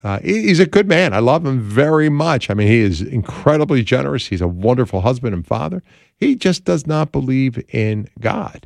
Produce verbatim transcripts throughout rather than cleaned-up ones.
Uh, he- he's a good man. I love him very much. I mean, he is incredibly generous. He's a wonderful husband and father. He just does not believe in God,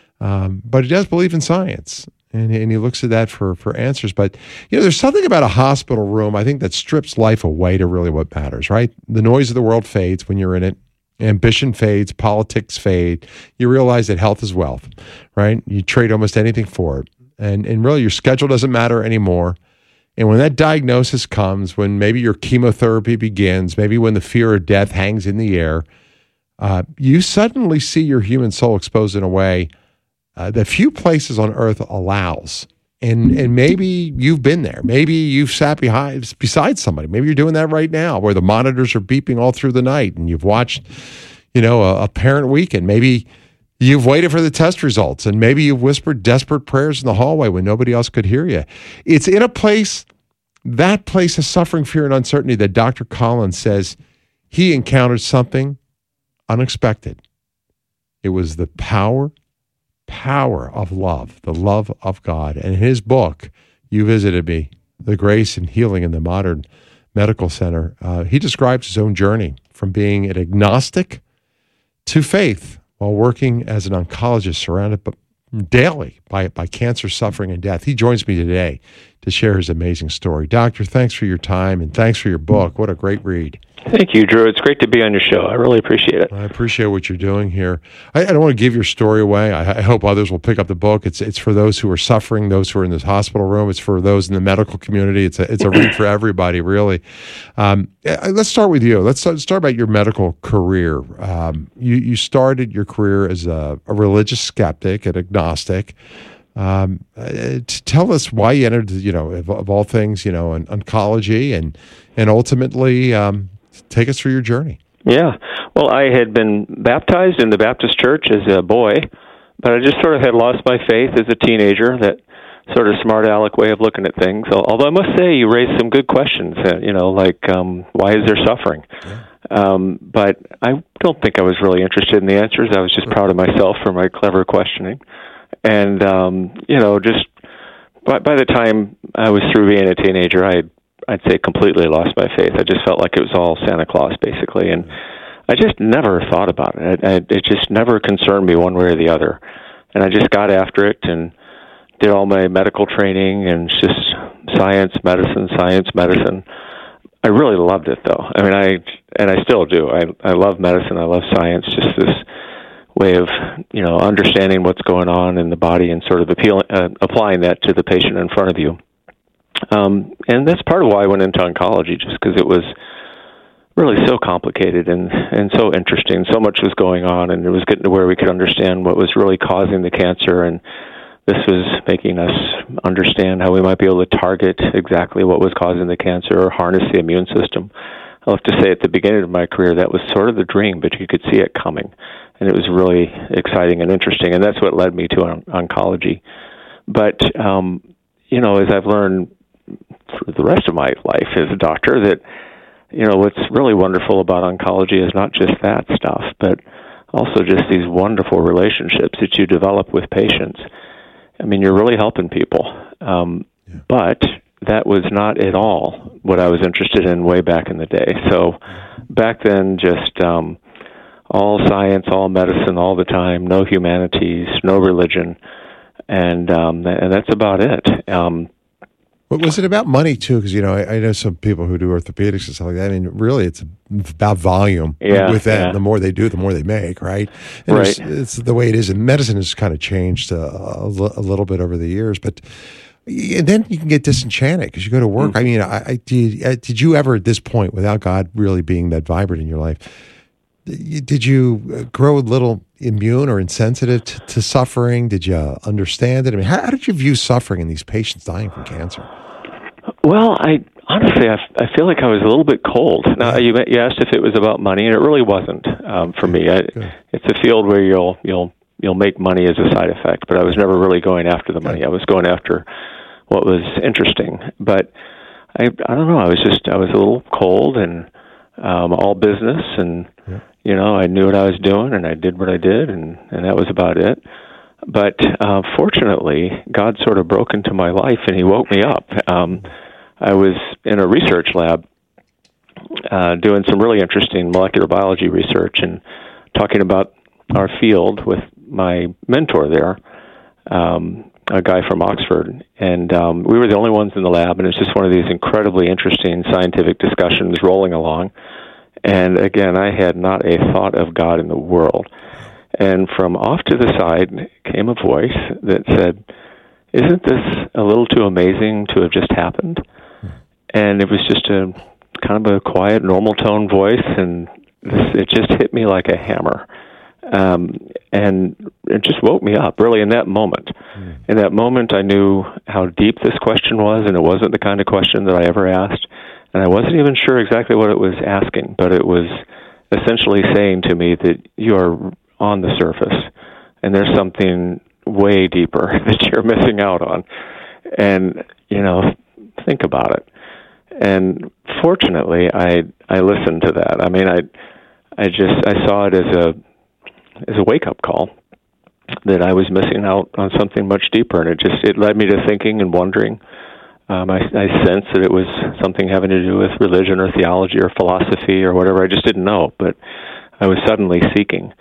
um, but he does believe in science. And, and he looks at that for, for answers. But, you know, there's something about a hospital room, I think, that strips life away to really what matters, right? The noise of the world fades when you're in it. Ambition fades. Politics fade. You realize that health is wealth, right? You trade almost anything for it. And, and really, your schedule doesn't matter anymore. And when that diagnosis comes, when maybe your chemotherapy begins, maybe when the fear of death hangs in the air, uh, you suddenly see your human soul exposed in a way Uh, that few places on earth allows. And and maybe you've been there. Maybe you've sat behind beside somebody. Maybe you're doing that right now where the monitors are beeping all through the night and you've watched, you know, a, a parent weekend. Maybe you've waited for the test results and maybe you've whispered desperate prayers in the hallway when nobody else could hear you. It's in a place, that place of suffering, fear, and uncertainty that Doctor Collins says he encountered something unexpected. It was the power power of love, the love of God. And in his book, You Visited Me, The Grace and Healing in the Modern Medical Center, uh, he describes his own journey from being an agnostic to faith while working as an oncologist surrounded daily by, by cancer, suffering, and death. He joins me today to share his amazing story. Doctor, thanks for your time and thanks for your book. What a great read. Thank you, Drew. It's great to be on your show. I really appreciate it. I appreciate what you're doing here. I, I don't want to give your story away. I, I hope others will pick up the book. It's it's for those who are suffering, those who are in this hospital room. It's for those in the medical community. It's a it's a read for everybody, really. Um, let's start with you. Let's start, start about your medical career. Um, you you started your career as a, a religious skeptic, an agnostic. Um, uh, tell us why you entered, you know, of, of all things, you know, in oncology, and and ultimately. Um, Take us through your journey. Yeah. Well, I had been baptized in the Baptist church as a boy, but I just sort of had lost my faith as a teenager, that sort of smart aleck way of looking at things. Although I must say you raised some good questions, uh, you know, like um, why is there suffering? Yeah. Um, but I don't think I was really interested in the answers. I was just proud of myself for my clever questioning. And, um, you know, just by, by the time I was through being a teenager, I had I'd say completely lost my faith. I just felt like it was all Santa Claus, basically, and I just never thought about it. I, I, it just never concerned me one way or the other, and I just got after it and did all my medical training, and it's just science, medicine, science, medicine. I really loved it, though. I mean, I and I still do. I I love medicine. I love science. Just this way of, you know, understanding what's going on in the body and sort of appealing, uh, applying that to the patient in front of you. Um, and that's part of why I went into oncology, just because it was really so complicated and, and so interesting. So much was going on, and it was getting to where we could understand what was really causing the cancer, and this was making us understand how we might be able to target exactly what was causing the cancer or harness the immune system. I'll have to say, at the beginning of my career, that was sort of the dream, but you could see it coming, and it was really exciting and interesting, and that's what led me to on- oncology. But, um, you know, as I've learned through the rest of my life as a doctor, that, you know, what's really wonderful about oncology is not just that stuff, but also just these wonderful relationships that you develop with patients. I mean, you're really helping people. Um, yeah. But that was not at all what I was interested in way back in the day. So back then, just um, all science, all medicine, all the time, no humanities, no religion, and um, and that's about it. Um, But was it about money, too? Because, you know, I, I know some people who do orthopedics and stuff like that. I mean, really, it's about volume yeah, with that. Yeah. The more they do, the more they make, right? And right. It's, it's the way it is. And medicine has kind of changed a, a, a little bit over the years. But and then you can get disenchanted because you go to work. Mm. I mean, I, I did, did you ever, at this point, without God really being that vibrant in your life, did you grow a little immune or insensitive to, to suffering? Did you understand it? I mean, how, how did you view suffering in these patients dying from cancer? Well, I honestly, I, I feel like I was a little bit cold. Now, you, you asked if it was about money, and it really wasn't um, for me. I, it's a field where you'll you'll you'll make money as a side effect, but I was never really going after the money. I was going after what was interesting. But I I don't know. I was just I was a little cold and um, all business, and yeah. you know, I knew what I was doing, and I did what I did, and, and that was about it. But uh, fortunately, God sort of broke into my life, and He woke me up. Um, I was in a research lab uh, doing some really interesting molecular biology research and talking about our field with my mentor there, um, a guy from Oxford. And um, we were the only ones in the lab, and it's just one of these incredibly interesting scientific discussions rolling along. And again, I had not a thought of God in the world. And from off to the side came a voice that said, "Isn't this a little too amazing to have just happened?" And it was just a kind of a quiet, normal tone voice, and this, it just hit me like a hammer. Um, and it just woke me up, really, in that moment. Mm. In that moment, I knew how deep this question was, and it wasn't the kind of question that I ever asked. And I wasn't even sure exactly what it was asking, but it was essentially saying to me that you are on the surface, and there's something way deeper that you're missing out on. And, you know, think about it. And fortunately, I I listened to that. I mean, I I just I saw it as a as a wake up call that I was missing out on something much deeper, and it just it led me to thinking and wondering. Um, I, I sensed that it was something having to do with religion or theology or philosophy or whatever. I just didn't know, but I was suddenly seeking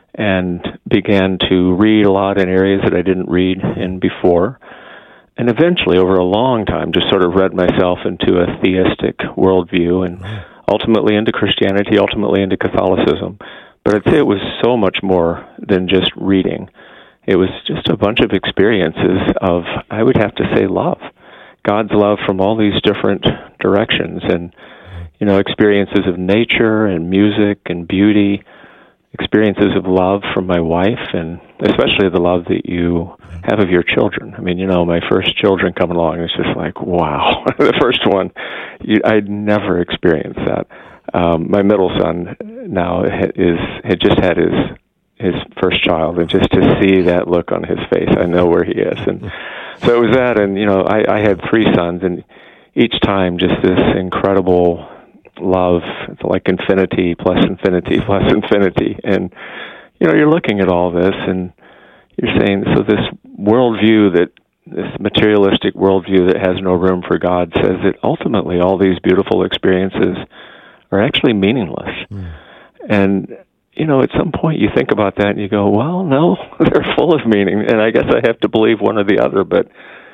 and began to read a lot in areas that I didn't read in before. And eventually, over a long time, just sort of read myself into a theistic worldview and ultimately into Christianity, ultimately into Catholicism. But I'd say it was so much more than just reading. It was just a bunch of experiences of, I would have to say, love. God's love from all these different directions, and, you know, experiences of nature and music and beauty, experiences of love from my wife, and especially the love that you have of your children. I mean, you know, my first children coming along, it's just like, wow. The first one, you, I'd never experienced that. Um, my middle son now is had just had his his first child, and just to see that look on his face, I know where he is. And so it was that, and, you know, I, I had three sons, and each time just this incredible love, it's like infinity plus infinity plus infinity. And, you know, you're looking at all this, and you're saying, so this worldview, that this materialistic worldview that has no room for God, says that ultimately all these beautiful experiences are actually meaningless. Mm. And, you know, at some point you think about that and you go, well, no, they're full of meaning, and I guess I have to believe one or the other, but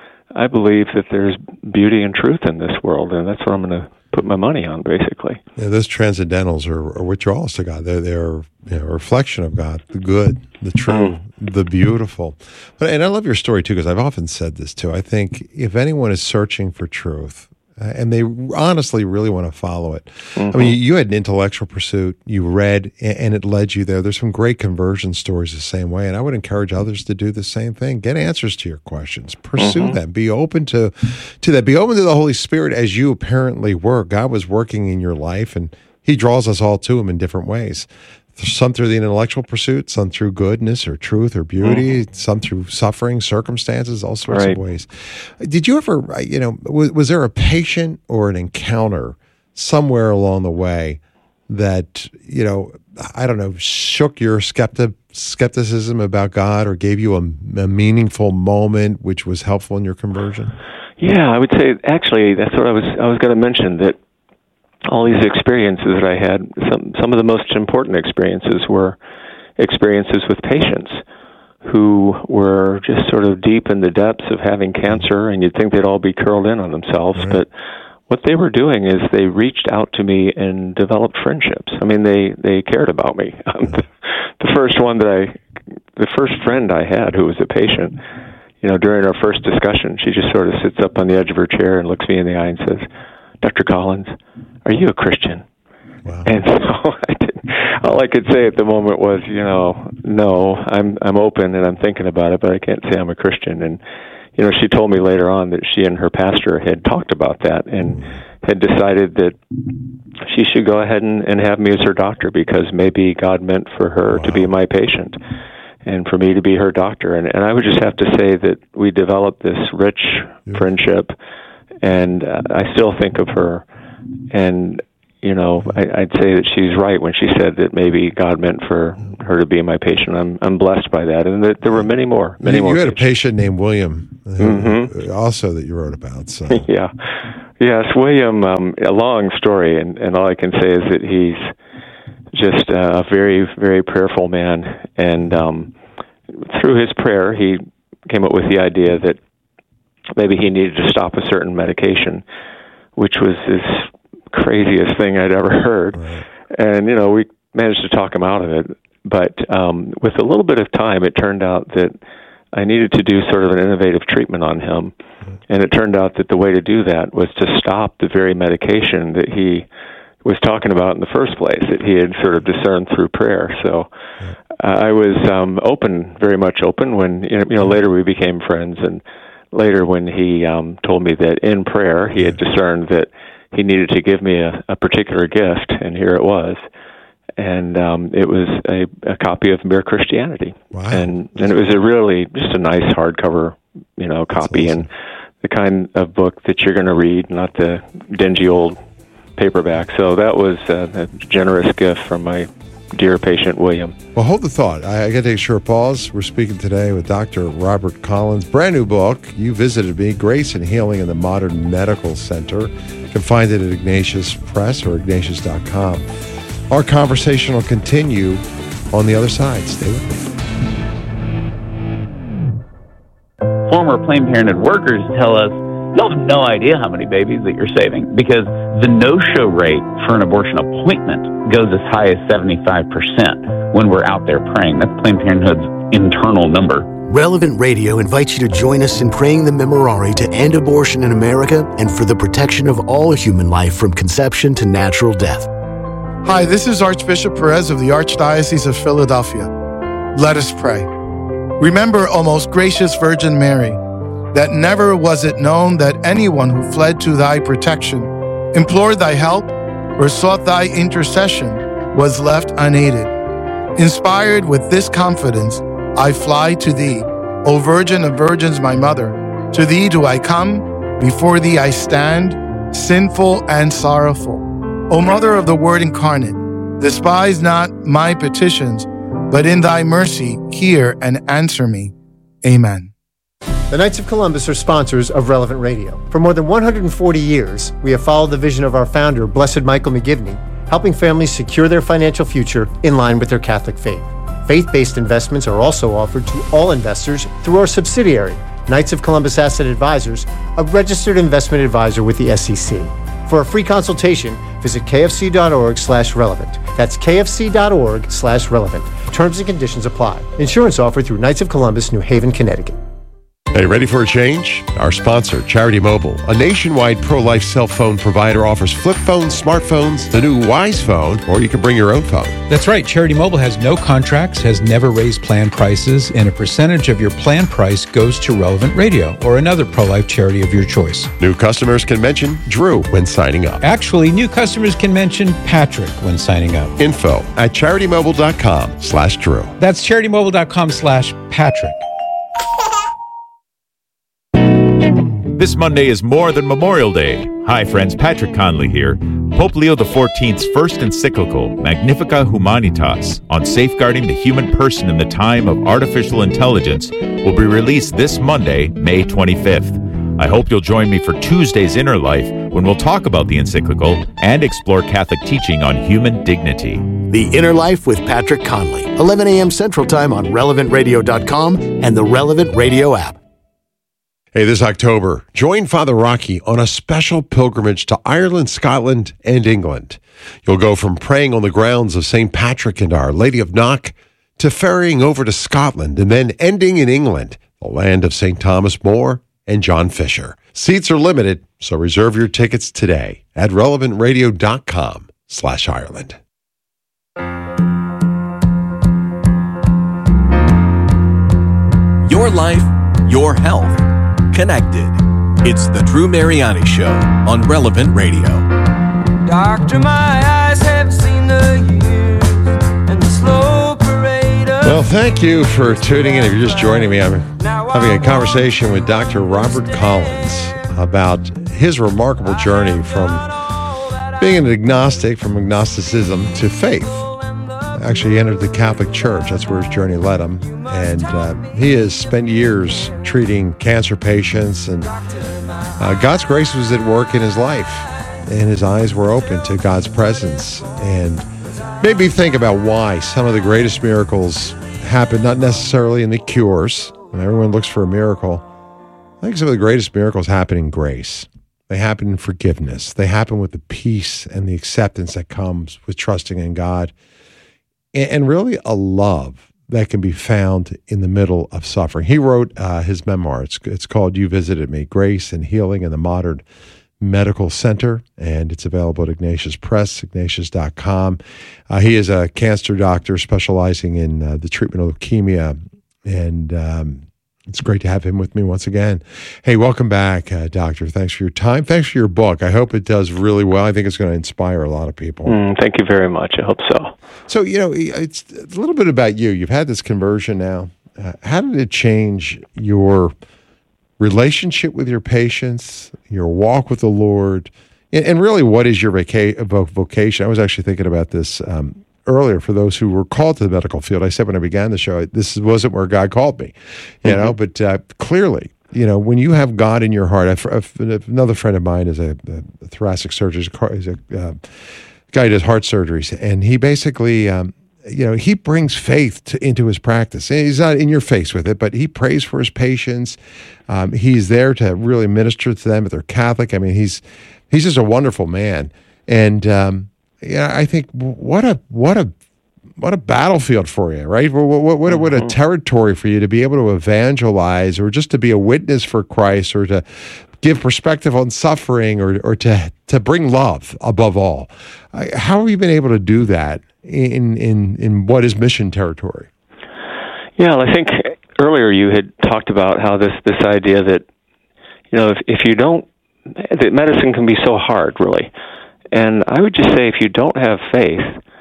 I believe that there's beauty and truth in this world, and that's what I'm going to put my money on, basically. Yeah, those transcendentals are, are withdrawals to God. They're, they're you know, a reflection of God, the good, the true, mm. the beautiful. But, and I love your story, too, because I've often said this, too. I think if anyone is searching for truth, Uh, and they honestly really want to follow it. Mm-hmm. I mean, you had an intellectual pursuit, you read, and it led you there. There's some great conversion stories the same way, and I would encourage others to do the same thing. Get answers to your questions. Pursue mm-hmm. them. Be open to, to that. Be open to the Holy Spirit, as you apparently were. God was working in your life, and He draws us all to Him in different ways. Some through the intellectual pursuit, some through goodness or truth or beauty, mm-hmm. some through suffering, circumstances, all sorts right. of ways. Did you ever, you know, was, was there a patient or an encounter somewhere along the way that, you know, I don't know, shook your skeptic, skepticism about God, or gave you a, a meaningful moment which was helpful in your conversion? Yeah, I would say, actually, that's what I was, I was going to mention, that all these experiences that I had, some some of the most important experiences were experiences with patients who were just sort of deep in the depths of having cancer, and you'd think they'd all be curled in on themselves. Right. But what they were doing is they reached out to me and developed friendships. I mean, they, they cared about me. Um, the, the first one that I, the first friend I had who was a patient, you know, during our first discussion, she just sort of sits up on the edge of her chair and looks me in the eye and says, "Doctor Collins, are you a Christian?" Wow. And so I didn't, all I could say at the moment was, you know, no, I'm I'm open and I'm thinking about it, but I can't say I'm a Christian. And, you know, she told me later on that she and her pastor had talked about that and had decided that she should go ahead and, and have me as her doctor, because maybe God meant for her wow. to be my patient and for me to be her doctor. And, and I would just have to say that we developed this rich yeah. friendship, and uh, I still think of her. And, you know, I, I'd say that she's right when she said that maybe God meant for her to be my patient. I'm I'm blessed by that. And that there were many more, many you, more. You had patients. a patient named William, who, mm-hmm. also that you wrote about. So yeah. Yes, William, um, a long story, and, and all I can say is that he's just a very, very prayerful man. And um, through his prayer, he came up with the idea that maybe he needed to stop a certain medication, which was this craziest thing I'd ever heard. Right. And, you know, we managed to talk him out of it. But um, with a little bit of time, it turned out that I needed to do sort of an innovative treatment on him. And it turned out that the way to do that was to stop the very medication that he was talking about in the first place, that he had sort of discerned through prayer. So uh, I was um, open, very much open, when, you know, later we became friends. And later when he um, told me that in prayer he had discerned that he needed to give me a, a particular gift, and here it was. And um, it was a, a copy of Mere Christianity. Wow. And and it was a really, just a nice hardcover, you know, copy. Awesome. And the kind of book that you're going to read, not the dingy old paperback. So that was a, a generous gift from my dear patient, William. Well, hold the thought. I, I got to take a short pause. We're speaking today with Doctor Robert Collins. Brand new book. You visited me, Grace and Healing in the Modern Medical Center. You can find it at Ignatius Press or ignatius dot com. Our conversation will continue on the other side. Stay with me. Former Planned Parenthood workers tell us, you'll have no idea how many babies that you're saving, because the no-show rate for an abortion appointment goes as high as seventy-five percent when we're out there praying. That's Planned Parenthood's internal number. Relevant Radio invites you to join us in praying the Memorare to end abortion in America and for the protection of all human life from conception to natural death. Hi, this is Archbishop Perez of the Archdiocese of Philadelphia. Let us pray. Remember, O most gracious Virgin Mary, that never was it known that anyone who fled to thy protection, implored thy help, or sought thy intercession was left unaided. Inspired with this confidence, I fly to thee, O Virgin of Virgins, my mother. To thee do I come, before thee I stand, sinful and sorrowful. O Mother of the Word incarnate, despise not my petitions, but in thy mercy hear and answer me. Amen. The Knights of Columbus are sponsors of Relevant Radio. For more than one hundred forty years, we have followed the vision of our founder, Blessed Michael McGivney, helping families secure their financial future in line with their Catholic faith. Faith-based investments are also offered to all investors through our subsidiary, Knights of Columbus Asset Advisors, a registered investment advisor with the S E C. For a free consultation, visit kfc.org slash relevant. That's kfc.org slash relevant. Terms and conditions apply. Insurance offered through Knights of Columbus, New Haven, Connecticut. Hey, ready for a change? Our sponsor, Charity Mobile, a nationwide pro-life cell phone provider, offers flip phones, smartphones, the new Wise phone, or you can bring your own phone. That's right. Charity Mobile has no contracts, has never raised plan prices, and a percentage of your plan price goes to Relevant Radio or another pro-life charity of your choice. New customers can mention Drew when signing up. Actually, new customers can mention Patrick when signing up. Info at charitymobile.com slash Drew. That's charitymobile.com slash Patrick. This Monday is more than Memorial Day. Hi friends, Patrick Conley here. Pope Leo the fourteenth's first encyclical, Magnificat Humanitas, on safeguarding the human person in the time of artificial intelligence, will be released this Monday, May twenty-fifth. I hope you'll join me for Tuesday's Inner Life, when we'll talk about the encyclical and explore Catholic teaching on human dignity. The Inner Life with Patrick Conley, eleven a.m. Central Time on relevant radio dot com and the Relevant Radio app. Hey, this October, join Father Rocky on a special pilgrimage to Ireland, Scotland, and England. You'll go from praying on the grounds of Saint Patrick and Our Lady of Knock to ferrying over to Scotland and then ending in England, the land of Saint Thomas More and John Fisher. Seats are limited, so reserve your tickets today at relevant radio dot com slash Ireland. Your life, your health. Connected. It's the Drew Mariani Show on Relevant Radio. Doctor, my eyes have seen the years and the slow parade of... Well, thank you for tuning in. If you're just joining me, I'm having a conversation with Doctor Robert Collins about his remarkable journey from being an agnostic, from agnosticism to faith. Actually, he entered the Catholic Church. That's where his journey led him. And uh, he has spent years treating cancer patients and uh, God's grace was at work in his life, and his eyes were open to God's presence. And maybe think about why some of the greatest miracles happen not necessarily in the cures. When everyone looks for a miracle, I think some of the greatest miracles happen in grace. They happen in forgiveness. They happen with the peace and the acceptance that comes with trusting in God, and, and really a love that can be found in the middle of suffering. He wrote uh, his memoir. It's, it's called You Visited Me, Grace and Healing in the Modern Medical Center, and it's available at Ignatius Press, ignatius dot com. Uh, he is a cancer doctor specializing in uh, the treatment of leukemia, and um, it's great to have him with me once again. Hey, welcome back, uh, Doctor. Thanks for your time. Thanks for your book. I hope it does really well. I think it's going to inspire a lot of people. Mm, thank you very much. I hope so. So, you know, it's a little bit about you. You've had this conversion now. Uh, how did it change your relationship with your patients, your walk with the Lord, and, and really what is your vaca- vocation? I was actually thinking about this um, earlier for those who were called to the medical field. I said when I began the show, this wasn't where God called me, you mm-hmm. know, but uh, clearly, you know, when you have God in your heart, I, I, another friend of mine is a, a thoracic surgeon, he's a uh, guy who does heart surgeries, and he basically, um, you know, he brings faith to, into his practice. And he's not in your face with it, but he prays for his patients. Um, he's there to really minister to them if they're Catholic. I mean, he's he's just a wonderful man. And um, yeah, I think what a what a what a battlefield for you, right? What what what, what a territory for you to be able to evangelize, or just to be a witness for Christ, or to give perspective on suffering, or or to to bring love above all. How have you been able to do that in in in what is mission territory? Yeah, well, I think earlier you had talked about how this this idea that, you know, if if you don't, that medicine can be so hard, really. And I would just say if you don't have faith,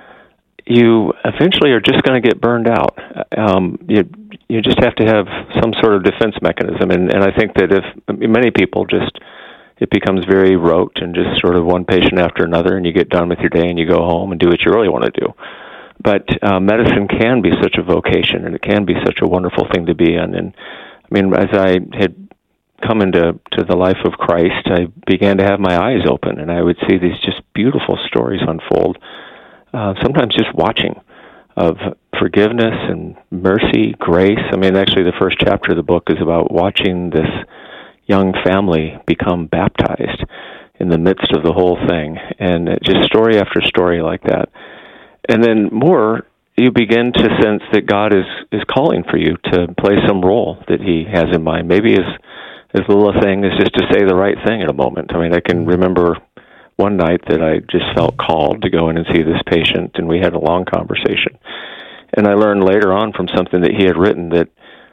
you eventually are just going to get burned out. Um, you you just have to have some sort of defense mechanism, and and I think that if many people just, it becomes very rote and just sort of one patient after another, and you get done with your day and you go home and do what you really want to do. But uh, medicine can be such a vocation, and it can be such a wonderful thing to be in. And I mean, as I had come into to the life of Christ, I began to have my eyes open, and I would see these just beautiful stories unfold. Uh, sometimes just watching of forgiveness and mercy, grace. I mean, actually, the first chapter of the book is about watching this young family become baptized in the midst of the whole thing, and it just story after story like that. And then more, you begin to sense that God is, is calling for you to play some role that he has in mind. Maybe as, as little a thing as just to say the right thing at a moment. I mean, I can remember one night that I just felt called to go in and see this patient, and we had a long conversation. And I learned later on from something that he had written that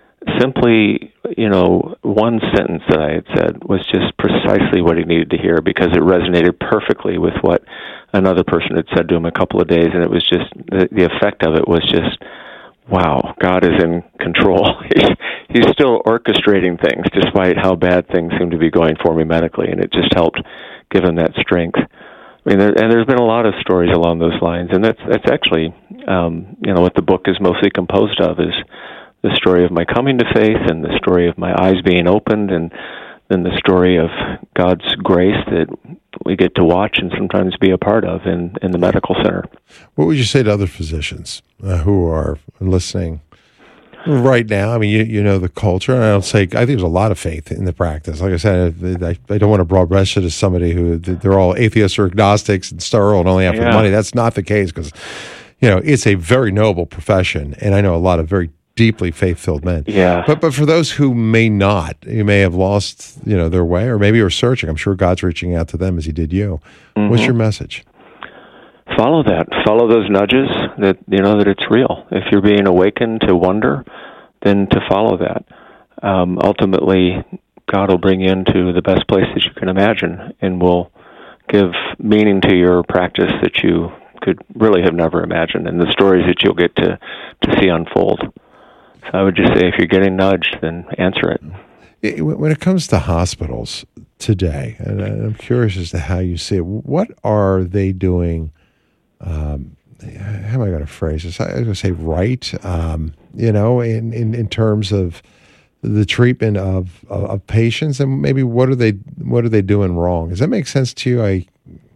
simply, you know, one sentence that I had said was just precisely what he needed to hear, because it resonated perfectly with what another person had said to him a couple of days, and it was just, the, the effect of it was just, wow, God is in control. He's, he's still orchestrating things despite how bad things seem to be going for me medically, and it just helped give him that strength. I mean, there, and there's been a lot of stories along those lines, and that's that's actually, um, you know, what the book is mostly composed of, is the story of my coming to faith, and the story of my eyes being opened, and then the story of God's grace that we get to watch and sometimes be a part of in, in the medical center. What would you say to other physicians uh, who are listening right now? I mean, you you know the culture, and I don't say, I think there's a lot of faith in the practice. Like I said, I, I don't want to broad brush it as somebody who, they're all atheists or agnostics and sterile and only after Yeah. the money. That's not the case, because, you know, it's a very noble profession, and I know a lot of very deeply faith-filled men. Yeah. But but for those who may not, who may have lost, you know, their way, or maybe are searching, I'm sure God's reaching out to them as he did you. Mm-hmm. What's your message? Follow that. Follow those nudges that, you know, that it's real. If you're being awakened to wonder, then to follow that. Um, ultimately, God will bring you into the best place that you can imagine, and will give meaning to your practice that you could really have never imagined, and the stories that you'll get to, to see unfold. So I would just say, if you're getting nudged, then answer it. It, when it comes to hospitals today, and I'm curious as to how you see it, what are they doing? Um, how am I going to phrase this? I was going to say right, um, you know, in, in, in terms of the treatment of, of of patients, and maybe what are they what are they doing wrong? Does that make sense to you? I,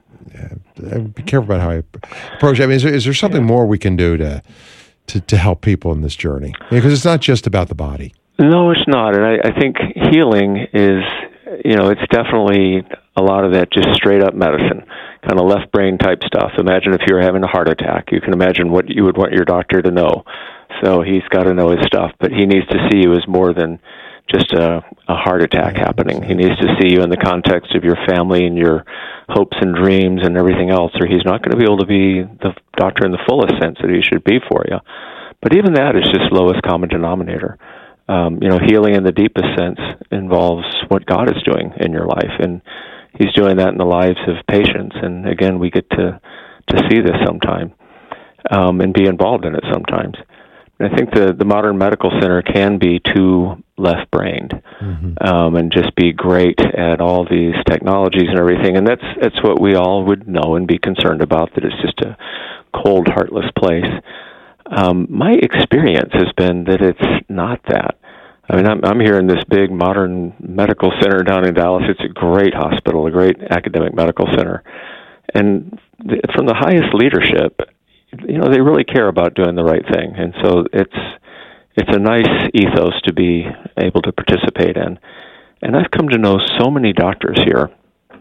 I be careful about how I approach it. I mean, is there, is there something more we can do to to, to help people in this journey? Because it's not just about the body. No, it's not. And I, I think healing is, you know, it's definitely a lot of that just straight up medicine, kind of left brain type stuff. Imagine if you were having a heart attack. You can imagine what you would want your doctor to know. So he's got to know his stuff, but he needs to see you as more than just a, a heart attack happening. He needs to see you in the context of your family and your hopes and dreams and everything else, or he's not going to be able to be the doctor in the fullest sense that he should be for you. But even that is just lowest common denominator. Um, you know, healing in the deepest sense involves what God is doing in your life, and he's doing that in the lives of patients. And again, we get to, to see this sometime um, and be involved in it sometimes. And I think the, the modern medical center can be too left-brained mm-hmm. um, and just be great at all these technologies and everything. And that's that's what we all would know and be concerned about, that it's just a cold, heartless place. Um, my experience has been that it's not that. I mean, I'm, I'm here in this big modern medical center down in Dallas. It's a great hospital, a great academic medical center. And th- from the highest leadership, you know, they really care about doing the right thing. And so it's it's a nice ethos to be able to participate in. And I've come to know so many doctors here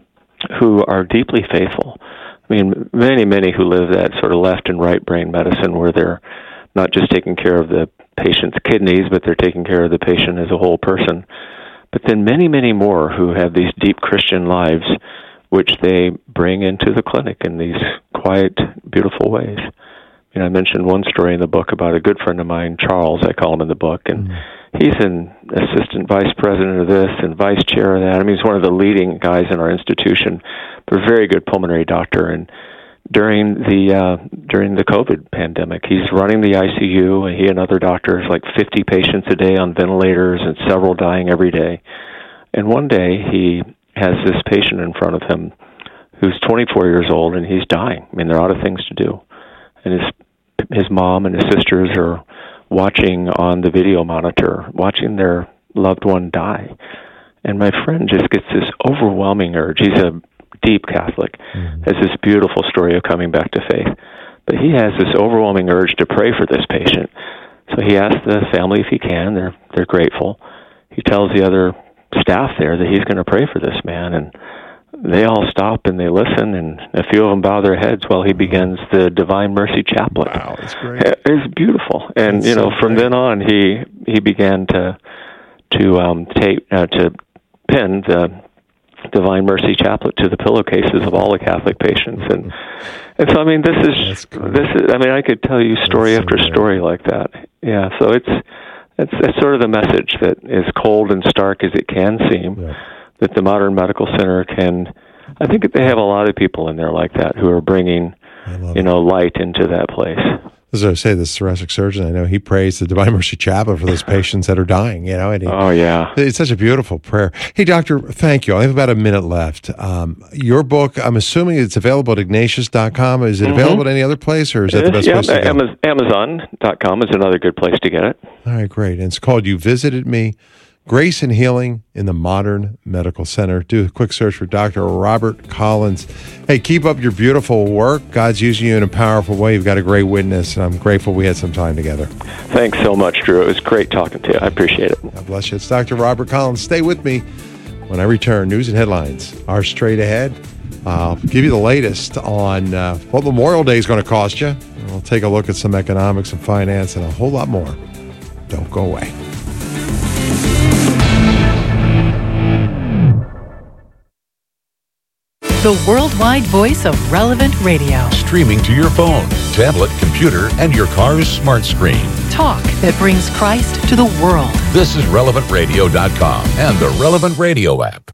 who are deeply faithful. I mean, many, many who live that sort of left and right brain medicine where they're not just taking care of the patient's kidneys, but they're taking care of the patient as a whole person. But then many, many more who have these deep Christian lives, which they bring into the clinic in these quiet, beautiful ways. You know, I mentioned one story in the book about a good friend of mine, Charles, I call him in the book, and mm-hmm. he's an assistant vice president of this and vice chair of that. I mean, he's one of the leading guys in our institution, but a very good pulmonary doctor. And during the uh, during the COVID pandemic, he's running the I C U, and he and other doctors, like fifty patients a day on ventilators and several dying every day. And one day he has this patient in front of him who's twenty-four years old, and he's dying. I mean, there are other things to do. And his his mom and his sisters are watching on the video monitor, watching their loved one die. And my friend just gets this overwhelming urge. He's a deep Catholic, mm-hmm. has this beautiful story of coming back to faith. But he has this overwhelming urge to pray for this patient. So he asks the family if he can. They're they're grateful. He tells the other staff there that he's going to pray for this man, and they all stop and they listen, and a few of them bow their heads while he begins the Divine Mercy Chaplet. Wow, that's great. It's beautiful, and that's you know, so from then on, he he began to to um, tape uh, to pin the Divine Mercy Chaplet to the pillowcases of all the Catholic patients, and and so I mean, this is this is I mean, I could tell you story that's after so story like that. Yeah, so it's it's it's sort of the message that is cold and stark as it can seem. Yeah. That the modern medical center can, I think that they have a lot of people in there like that who are bringing, you know, light into that place. As I say, this thoracic surgeon, I know he prays the Divine Mercy Chaplet for those patients that are dying, you know. And he, oh, yeah. It's such a beautiful prayer. Hey, Doctor, thank you. I have about a minute left. Um, your book, I'm assuming it's available at Ignatius dot com. Is it mm-hmm. available at any other place, or is that the best yeah, place to go? Amazon dot com is another good place to get it. All right, great. And it's called You Visited Me, Grace and Healing in the Modern Medical Center. Do a quick search for Doctor Robert Collins. Hey, keep up your beautiful work. God's using you in a powerful way. You've got a great witness, and I'm grateful we had some time together. Thanks so much, Drew. It was great talking to you. I appreciate it. God bless you. It's Doctor Robert Collins. Stay with me when I return. News and headlines are straight ahead. I'll give you the latest on uh, what Memorial Day is going to cost you. We'll take a look at some economics and finance and a whole lot more. Don't go away. The worldwide voice of Relevant Radio. Streaming to your phone, tablet, computer, and your car's smart screen. Talk that brings Christ to the world. This is relevant radio dot com and the Relevant Radio app.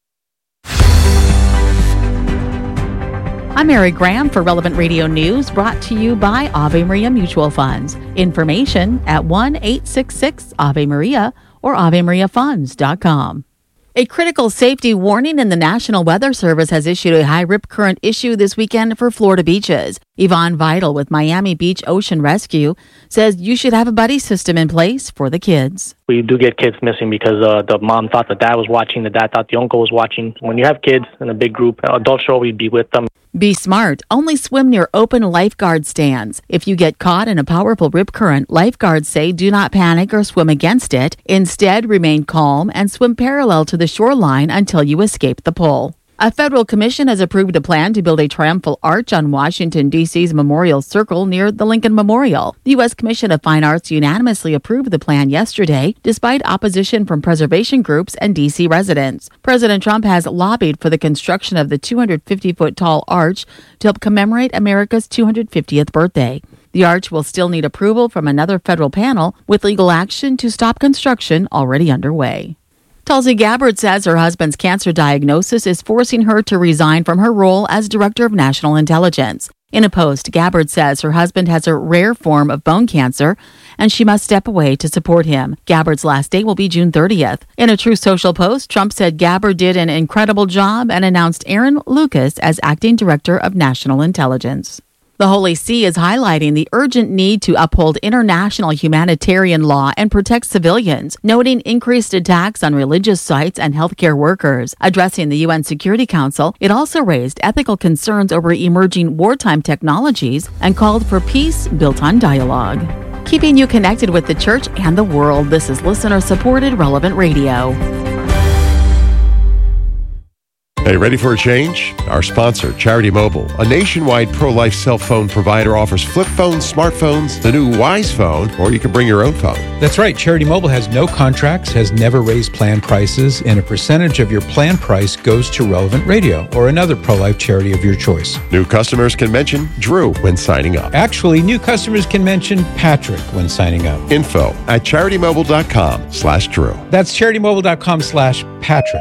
I'm Mary Graham for Relevant Radio News, brought to you by Ave Maria Mutual Funds. Information at one eight six six Ave Maria or ave maria funds dot com. A critical safety warning in the National Weather Service has issued a high rip current issue this weekend for Florida beaches. Yvonne Vital with Miami Beach Ocean Rescue says you should have a buddy system in place for the kids. We do get kids missing because uh, the mom thought the dad was watching, the dad thought the uncle was watching. When you have kids in a big group, adults should always be with them. Be smart. Only swim near open lifeguard stands. If you get caught in a powerful rip current, lifeguards say do not panic or swim against it. Instead, remain calm and swim parallel to the shoreline until you escape the pull. A federal commission has approved a plan to build a triumphal arch on Washington, D C's Memorial Circle near the Lincoln Memorial. The U S Commission of Fine Arts unanimously approved the plan yesterday, despite opposition from preservation groups and D C residents. President Trump has lobbied for the construction of the two hundred fifty foot tall arch to help commemorate America's two hundred fiftieth birthday. The arch will still need approval from another federal panel, with legal action to stop construction already underway. Tulsi Gabbard says her husband's cancer diagnosis is forcing her to resign from her role as Director of National Intelligence. In a post, Gabbard says her husband has a rare form of bone cancer and she must step away to support him. Gabbard's last day will be June thirtieth. In a Truth Social post, Trump said Gabbard did an incredible job and announced Aaron Lucas as Acting Director of National Intelligence. The Holy See is highlighting the urgent need to uphold international humanitarian law and protect civilians, noting increased attacks on religious sites and healthcare workers. Addressing the U N Security Council, it also raised ethical concerns over emerging wartime technologies and called for peace built on dialogue. Keeping you connected with the church and the world, this is listener-supported Relevant Radio. Hey, ready for a change? Our sponsor, Charity Mobile, a nationwide pro-life cell phone provider, offers flip phones, smartphones, the new Wise phone, or you can bring your own phone. That's right. Charity Mobile has no contracts, has never raised plan prices, and a percentage of your plan price goes to Relevant Radio or another pro-life charity of your choice. New customers can mention Drew when signing up. Actually, new customers can mention Patrick when signing up. Info at CharityMobile.com slash Drew. That's CharityMobile.com slash Patrick.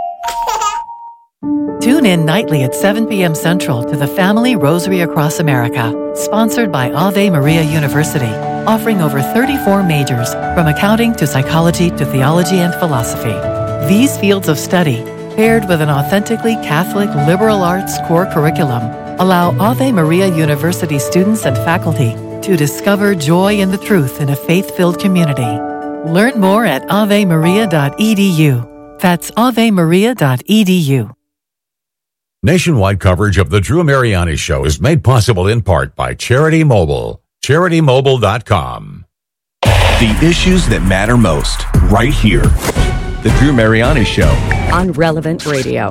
Tune in nightly at seven p.m. Central to the Family Rosary Across America, sponsored by Ave Maria University, offering over thirty-four majors, from accounting to psychology to theology and philosophy. These fields of study, paired with an authentically Catholic liberal arts core curriculum, allow Ave Maria University students and faculty to discover joy in the truth in a faith-filled community. Learn more at ave maria dot e d u. That's ave maria dot e d u. Nationwide coverage of The Drew Mariani Show is made possible in part by Charity Mobile. Charity Mobile dot com. The issues that matter most, right here. The Drew Mariani Show. On Relevant Radio.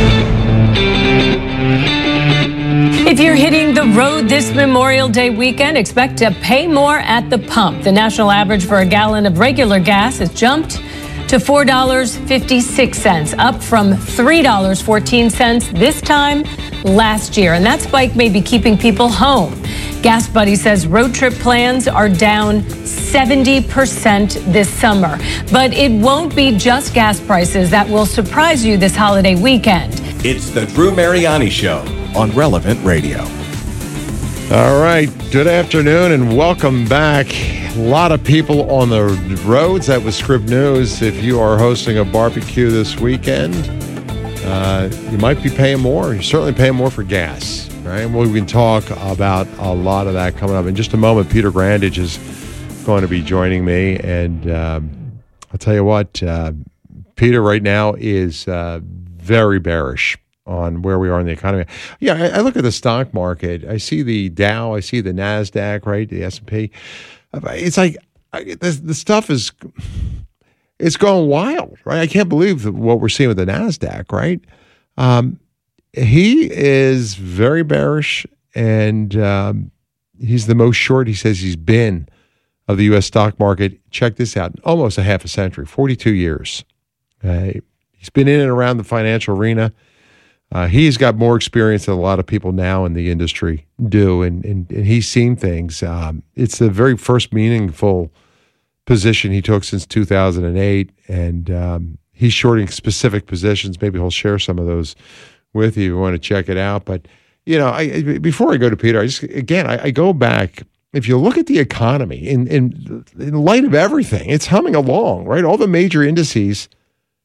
If you're hitting the road this Memorial Day weekend, expect to pay more at the pump. The national average for a gallon of regular gas has jumped to four dollars and fifty-six cents, up from three dollars and fourteen cents this time last year. And that spike may be keeping people home. Gas Buddy says road trip plans are down seventy percent this summer. But it won't be just gas prices that will surprise you this holiday weekend. It's the Drew Mariani Show on Relevant Radio. All right, good afternoon and welcome back. A lot of people on the roads. That was Scrib News. If you are hosting a barbecue this weekend, uh, you might be paying more. You're certainly paying more for gas, right? And we can talk about a lot of that coming up. In just a moment, Peter Grandage is going to be joining me. And um, I'll tell you what, uh, Peter right now is uh, very bearish on where we are in the economy. Yeah, I, I look at the stock market. I see the Dow. I see the NASDAQ, right, the S and P. It's like I, the, the stuff is, it's going wild, right? I can't believe what we're seeing with the NASDAQ, right? Um, he is very bearish, and um, he's the most short he says he's been of the U S stock market. Check this out, almost a half a century, forty-two years. Uh, he's been in and around the financial arena. Uh, he's got more experience than a lot of people now in the industry do, and, and, and he's seen things. Um, it's the very first meaningful position he took since two thousand eight, and um, he's shorting specific positions. Maybe he'll share some of those with you if you want to check it out. But, you know, I, before I go to Peter, I just, again, I, I go back. If you look at the economy, in, in, in light of everything, it's humming along, right? All the major indices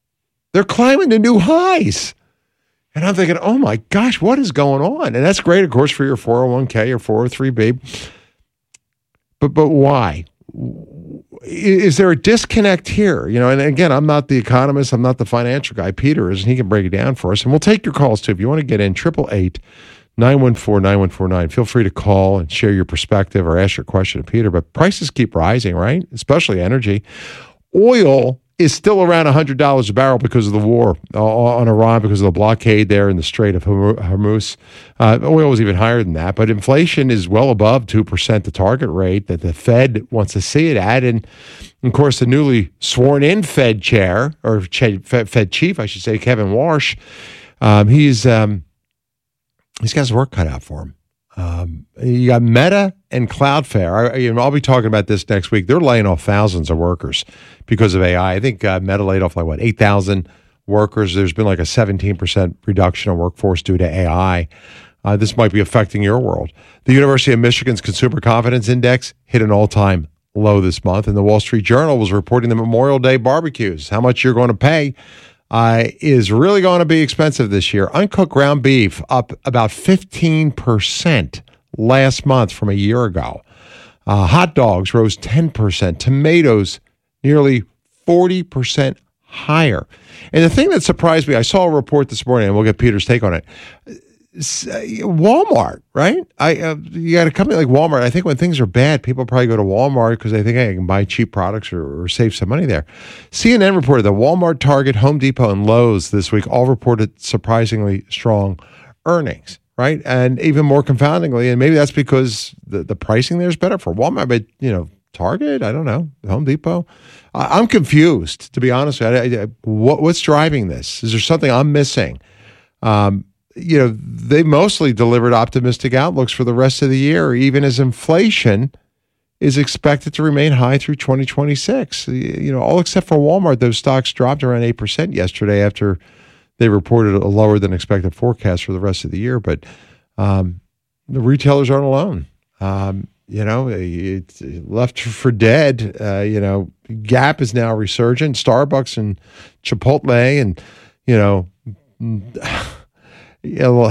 They're climbing to new highs. And I'm thinking, oh my gosh, what is going on? And that's great, of course, for your four oh one k or four oh three b. But but why? Is there a disconnect here? You know, and again, I'm not the economist. I'm not the financial guy. Peter is, and he can break it down for us. And we'll take your calls, too. If you want to get in, eight eight eight, nine one four, nine one four nine. Feel free to call and share your perspective or ask your question to Peter. But prices keep rising, right? Especially energy. Oil is still around one hundred dollars a barrel because of the war on Iran, because of the blockade there in the Strait of Hormuz. Uh, oil was even higher than that, but inflation is well above two percent, the target rate that the Fed wants to see it at. And, of course, the newly sworn-in Fed chair, or Fed chief, I should say, Kevin Warsh, um, he's um, he's got his work cut out for him. Um, you got Meta and Cloudflare. I, you know, I'll be talking about this next week. They're laying off thousands of workers because of A I. I think uh, Meta laid off like, what, eight thousand workers. There's been like a seventeen percent reduction in workforce due to A I. Uh, this might be affecting your world. The University of Michigan's Consumer Confidence Index hit an all-time low this month, and the Wall Street Journal was reporting the Memorial Day barbecues, how much you're going to pay, Uh, is really going to be expensive this year. Uncooked ground beef up about fifteen percent last month from a year ago. Uh, hot dogs rose ten percent. Tomatoes nearly forty percent higher. And the thing that surprised me, I saw a report this morning, and we'll get Peter's take on it. Walmart, right? I uh, you got a company like Walmart. I think when things are bad, people probably go to Walmart because they think, hey, I can buy cheap products or, or save some money there. C N N reported that Walmart, Target, Home Depot, and Lowe's this week all reported surprisingly strong earnings, right? And even more confoundingly, and maybe that's because the, the pricing there is better for Walmart, but, you know, Target, I don't know, Home Depot. I, I'm confused, to be honest with you. I, I, what, what's driving this? Is there something I'm missing? Um, You know, they mostly delivered optimistic outlooks for the rest of the year, even as inflation is expected to remain high through twenty twenty-six. You know, all except for Walmart, those stocks dropped around eight percent yesterday after they reported a lower than expected forecast for the rest of the year. But um, the retailers aren't alone. Um, you know, it's left for dead. Uh, you know, Gap is now resurgent. Starbucks and Chipotle and, you know, Yeah, well,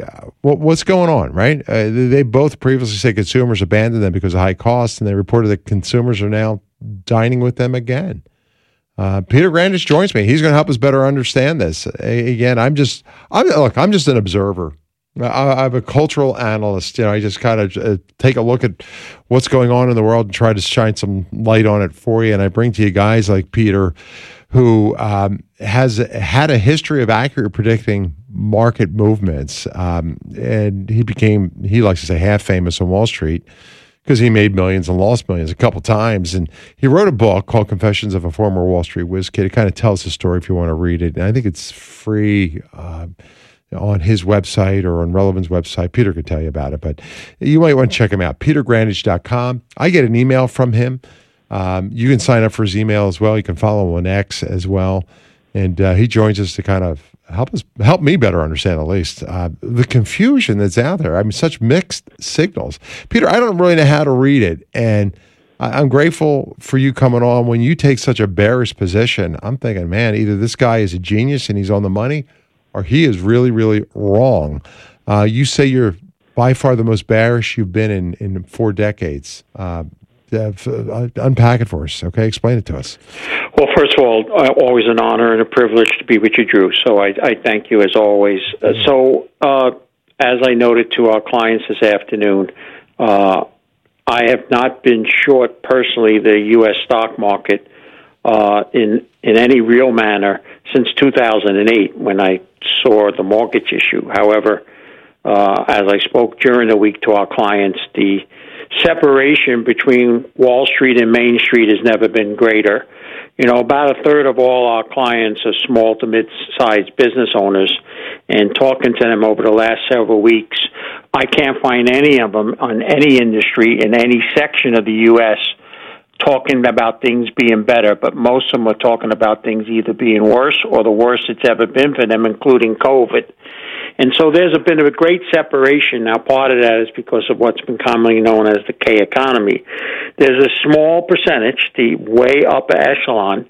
what's going on, right? Uh, they both previously said consumers abandoned them because of high costs, and they reported that consumers are now dining with them again. Uh, Peter Grandich joins me. He's going to help us better understand this. A- again, I'm just, I'm, look, I'm just an observer. I, I'm a cultural analyst. You know, I just kind of uh, take a look at what's going on in the world and try to shine some light on it for you. And I bring to you guys like Peter, who um, has had a history of accurate predicting market movements. Um, and he became, he likes to say, half famous on Wall Street because he made millions and lost millions a couple times. And he wrote a book called Confessions of a Former Wall Street Whiz Kid. It kind of tells his story if you want to read it. And I think it's free uh, on his website or on Relevant's website. Peter could tell you about it, but you might want to check him out, peter grandich dot com. I get an email from him. Um, you can sign up for his email as well. You can follow him on X as well. And uh, he joins us to kind of help us, help me better understand at least uh, the confusion that's out there. I mean, such mixed signals. Peter, I don't really know how to read it. And I, I'm grateful for you coming on. When you take such a bearish position, I'm thinking, man, either this guy is a genius and he's on the money, or he is really, really wrong. Uh, you say you're by far the most bearish you've been in, in four decades. Uh, Uh, uh, unpack it for us, okay? Explain it to us. Well, first of all, uh, always an honor and a privilege to be with you, Drew. So I, I thank you as always. Uh, so uh, as I noted to our clients this afternoon, uh, I have not been short personally the U S stock market uh, in in any real manner since two thousand eight when I saw the mortgage issue. However, uh, as I spoke during the week to our clients, the separation between Wall Street and Main Street has never been greater. You know, about a third of all our clients are small to mid-sized business owners, and talking to them over the last several weeks, I can't find any of them on any industry in any section of the U S talking about things being better, but most of them are talking about things either being worse or the worst it's ever been for them, including COVID. And so there's a been a great separation. Now, part of that is because of what's been commonly known as the K economy. There's a small percentage, the way upper echelon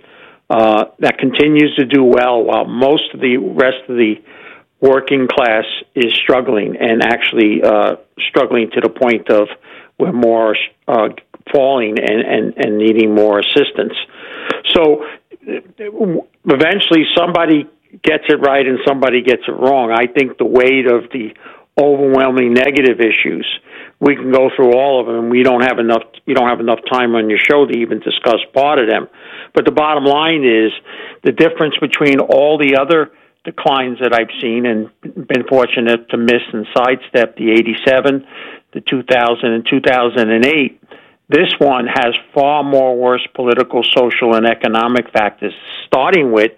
uh, that continues to do well while most of the rest of the working class is struggling and actually uh, struggling to the point of we're more uh, falling and, and, and needing more assistance. So eventually somebody gets it right and somebody gets it wrong. I think the weight of the overwhelming negative issues, we can go through all of them. We don't have enough. You don't have enough time on your show to even discuss part of them. But the bottom line is the difference between all the other declines that I've seen and been fortunate to miss and sidestep, the eighty-seven, the two thousand, and two thousand eight. This one has far more worse political, social, and economic factors, starting with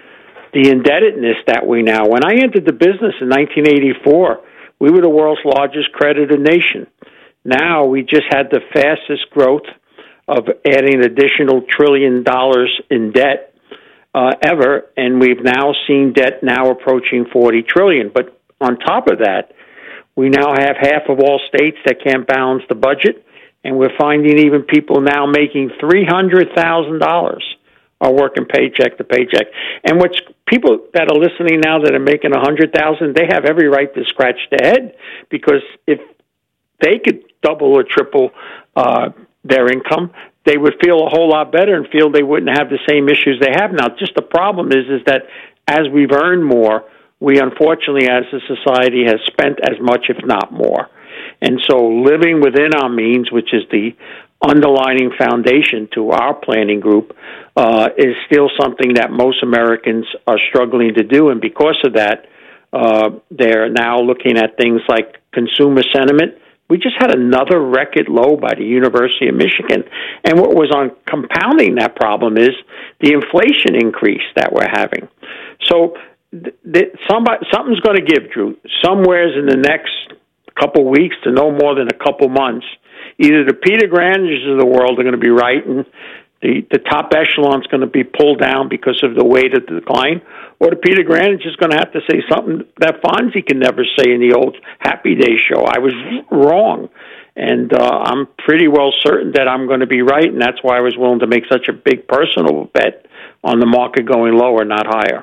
the indebtedness that we now. When I entered the business in nineteen eighty-four, we were the world's largest credited nation. Now we just had the fastest growth of adding additional trillion dollars in debt uh, ever, and we've now seen debt now approaching forty trillion dollars. But on top of that, we now have half of all states that can't balance the budget, and we're finding even people now making three hundred thousand dollars are working paycheck to paycheck. And what's people that are listening now that are making a hundred thousand, they have every right to scratch their head, because if they could double or triple uh, their income, they would feel a whole lot better and feel they wouldn't have the same issues they have now. Just the problem is, is that as we've earned more, we unfortunately as a society has spent as much, if not more. And so living within our means, which is the underlying foundation to our planning group, uh, is still something that most Americans are struggling to do. And because of that, uh, they're now looking at things like consumer sentiment. We just had another record low by the University of Michigan. And what was on compounding that problem is the inflation increase that we're having. So th- th- somebody, something's going to give, Drew. Somewheres in the next couple weeks to no more than a couple months, either the Peter Granges of the world are going to be right and the, the top echelon is going to be pulled down because of the weight of the decline, or the Peter Grange is going to have to say something that Fonzie can never say in the old Happy Days show. I was wrong. And uh, I'm pretty well certain that I'm going to be right, and that's why I was willing to make such a big personal bet on the market going lower, not higher.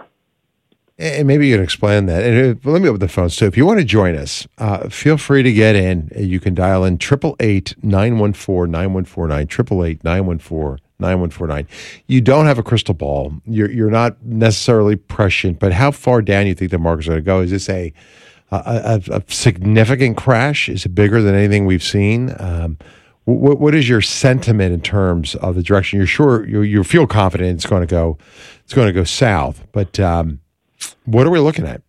And maybe you can explain that. And let me open the phones too. If you want to join us, uh, feel free to get in. You can dial in triple eight nine one four nine one four nine triple eight nine one four nine one four nine. You don't have a crystal ball. You're you're not necessarily prescient. But how far down you think the market's going to go? Is this a a, a, a significant crash? Is it bigger than anything we've seen? Um, what what is your sentiment in terms of the direction? You're sure you you feel confident it's going to go it's going to go south, but um, what are we looking at?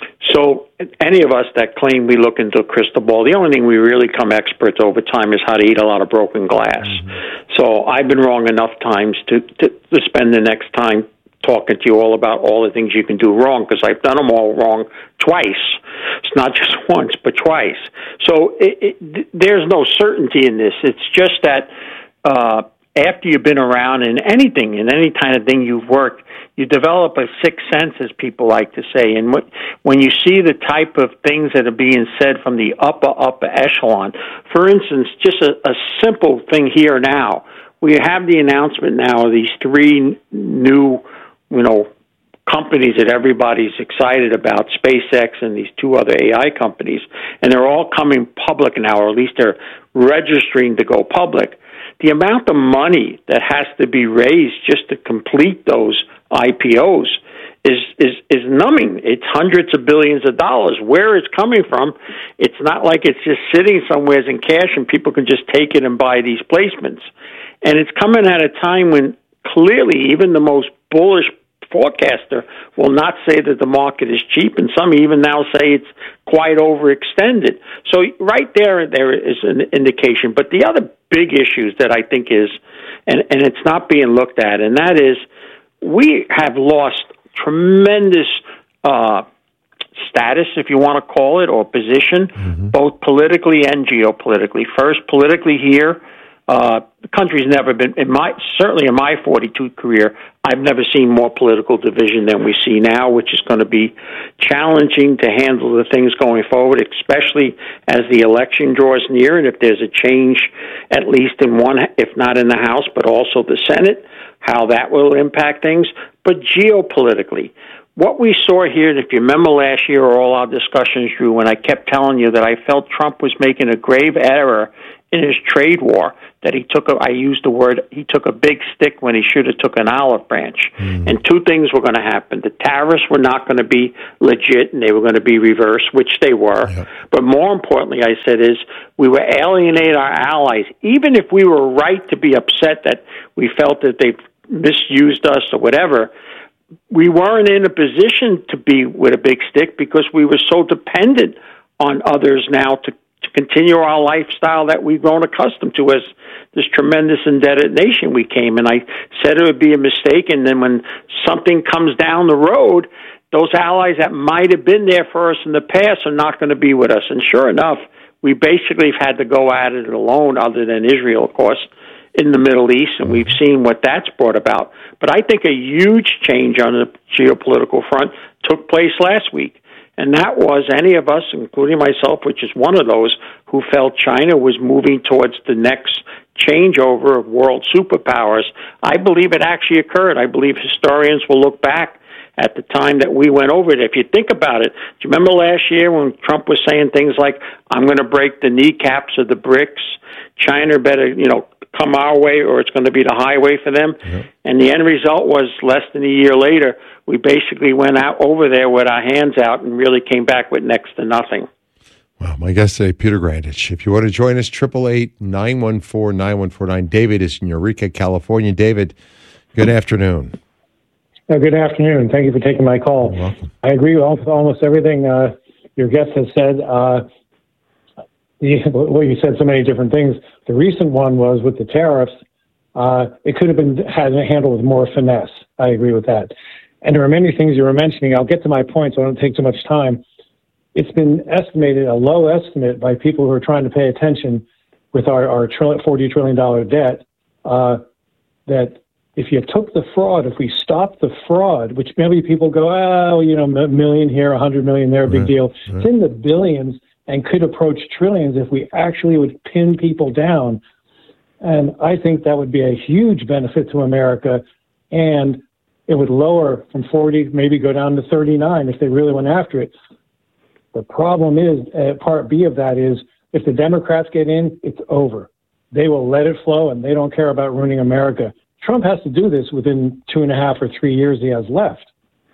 So any of us that claim we look into a crystal ball, the only thing we really become experts over time is how to eat a lot of broken glass. Mm-hmm. So I've been wrong enough times to, to, to spend the next time talking to you all about all the things you can do wrong, because I've done them all wrong twice. It's not just once, but twice. So it, it, there's no certainty in this. It's just that uh, after you've been around in anything, in any kind of thing you've worked, you develop a sixth sense, as people like to say. And what, when you see the type of things that are being said from the upper, upper echelon, for instance, just a, a simple thing here now, we have the announcement now of these three new, you know, companies that everybody's excited about, SpaceX and these two other A I companies, and they're all coming public now, or at least they're registering to go public. The amount of money that has to be raised just to complete those I P Os is, is, is numbing. It's hundreds of billions of dollars. Where it's coming from, it's not like it's just sitting somewhere in cash and people can just take it and buy these placements. And it's coming at a time when clearly even the most bullish forecaster will not say that the market is cheap, and some even now say it's quite overextended. So right there, there is an indication. But the other big issues that I think is, and, and it's not being looked at, and that is we have lost tremendous uh, status, if you want to call it, or position, mm-hmm. both politically and geopolitically. First, politically here, Uh, the country's never been, in my certainly in my forty-two career, I've never seen more political division than we see now, which is going to be challenging to handle the things going forward, especially as the election draws near, and if there's a change, at least in one, if not in the House, but also the Senate, how that will impact things. But geopolitically, what we saw here, and if you remember last year or all our discussions, Drew, when I kept telling you that I felt Trump was making a grave error in his trade war, that he took a, I used the word, he took a big stick when he should have took an olive branch. Mm. And two things were going to happen. The tariffs were not going to be legit, and they were going to be reversed, which they were. Yeah. But more importantly, I said, is we would alienate our allies. Even if we were right to be upset that we felt that they misused us or whatever, we weren't in a position to be with a big stick because we were so dependent on others now to, to continue our lifestyle that we've grown accustomed to as this tremendous indebted nation we came. And I said it would be a mistake, and then when something comes down the road, those allies that might have been there for us in the past are not going to be with us. And sure enough, we basically have had to go at it alone, other than Israel, of course, in the Middle East, and we've seen what that's brought about. But I think a huge change on the geopolitical front took place last week, and that was any of us, including myself, which is one of those, who felt China was moving towards the next changeover of world superpowers. I believe it actually occurred. I believe historians will look back at the time that we went over it. If you think about it, do you remember last year when Trump was saying things like, I'm going to break the kneecaps of the BRICS, China better, you know, come our way or it's going to be the highway for them. Mm-hmm. And the end result was less than a year later, we basically went out over there with our hands out and really came back with next to nothing. Well, my guest today, Peter Grandich. If you want to join us, eight eight eight, nine one four, nine one four nine. David is in Eureka, California. David, good afternoon. Uh, good afternoon. Thank you for taking my call. You're welcome. I agree with almost everything uh, your guest has said. Uh, the, well, you said so many different things. The recent one was with the tariffs. Uh, it could have been had handled with more finesse. I agree with that. And there are many things you were mentioning. I'll get to my point, so I don't take too much time. It's been estimated, a low estimate by people who are trying to pay attention with our, our forty trillion dollars debt, uh, that if you took the fraud, if we stopped the fraud, which maybe people go, oh, you know, a million here, a hundred million there, big right. deal. Right. It's in the billions and could approach trillions if we actually would pin people down. And I think that would be a huge benefit to America. And it would lower from forty, maybe go down to thirty-nine if they really went after it. The problem is, uh, part B of that is, if the Democrats get in, it's over. They will let it flow, and they don't care about ruining America. Trump has to do this within two and a half or three years he has left,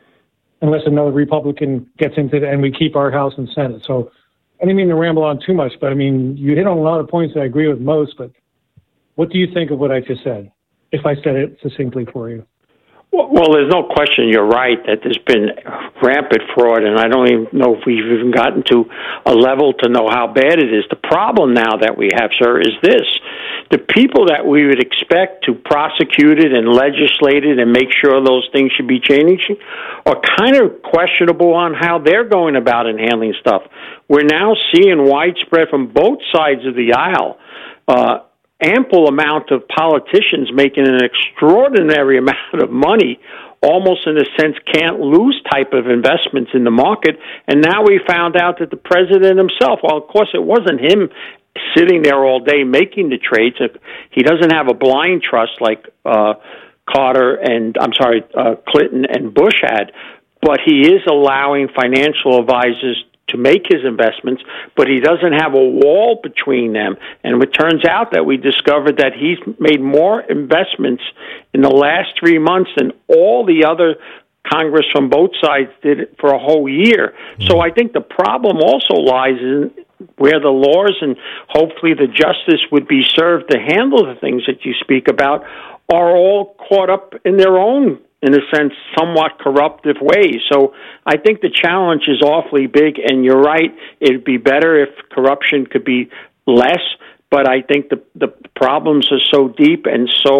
unless another Republican gets into it and we keep our House and Senate. So I didn't mean to ramble on too much, but I mean, you hit on a lot of points that I agree with most, but what do you think of what I just said, if I said it succinctly for you? Well, there's no question you're right that there's been rampant fraud, and I don't even know if we've even gotten to a level to know how bad it is. The problem now that we have, sir, is this. The people that we would expect to prosecute it and legislate it and make sure those things should be changing are kind of questionable on how they're going about and handling stuff. We're now seeing widespread from both sides of the aisle uh ample amount of politicians making an extraordinary amount of money, almost in a sense can't lose type of investments in the market. And now we found out that the president himself, well, of course it wasn't him sitting there all day making the trades. He doesn't have a blind trust like uh, Carter and, I'm sorry, uh, Clinton and Bush had, but he is allowing financial advisors to make his investments, but he doesn't have a wall between them. And it turns out that we discovered that he's made more investments in the last three months than all the other Congress from both sides did it for a whole year. Mm-hmm. So I think the problem also lies in where the laws and hopefully the justice would be served to handle the things that you speak about are all caught up in their own, in a sense, somewhat corruptive ways. So I think the challenge is awfully big, and you're right, it'd be better if corruption could be less, but I think the the problems are so deep and so